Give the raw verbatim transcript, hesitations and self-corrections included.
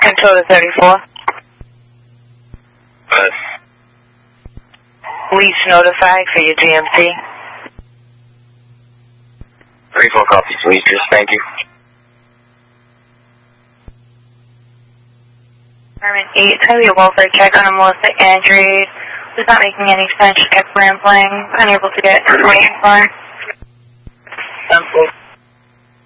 Control to thirty-four. Yes. Least notified for your G M T. thirty-four copies, Leasters. Thank you. Department eight, I have a welfare check on a Melissa Andrews. Who's not making any sense. She kept rambling. Unable to get information for her. Sample.